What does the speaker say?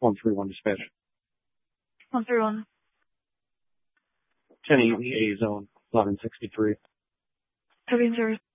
131 dispatch. 131. 1080 A zone, 1163. Copy, sir.